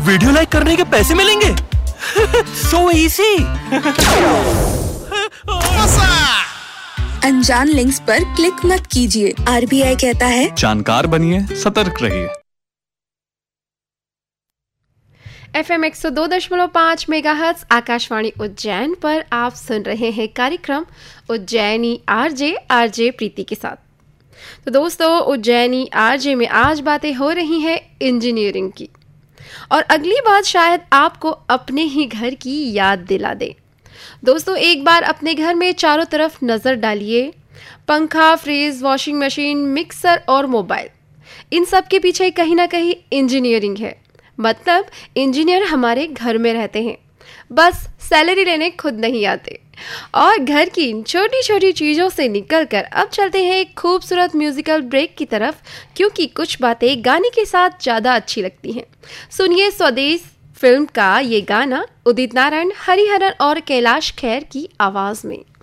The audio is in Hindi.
वीडियो लाइक करने के पैसे मिलेंगे? So easy. अनजान लिंक्स पर क्लिक मत कीजिए। RBI कहता है जानकार बनिए, सतर्क रहिए। FM 102.5 मेगाहर्ट्ज आकाशवाणी उज्जैन पर आप सुन रहे हैं कार्यक्रम उज्जैनी आरजे प्रीति के साथ। तो दोस्तों, उज्जैनी आरजे में आज बातें हो रही हैं इंजीनियरिंग की, और अगली बात शायद आपको अपने ही घर की याद दिला दे। दोस्तों, एक बार अपने घर में चारों तरफ नज़र डालिए। पंखा, फ्रिज, वॉशिंग मशीन, मिक्सर और मोबाइल, इन सब के पीछे कहीं ना कहीं इंजीनियरिंग है। मतलब इंजीनियर हमारे घर में रहते हैं, बस सैलरी लेने खुद नहीं आते। और घर की इन छोटी छोटी चीज़ों से निकलकर अब चलते हैं एक खूबसूरत म्यूजिकल ब्रेक की तरफ, क्योंकि कुछ बातें गाने के साथ ज़्यादा अच्छी लगती हैं। सुनिए स्वदेश फिल्म का ये गाना उदित नारायण, हरिहरन और कैलाश खेर की आवाज़ में।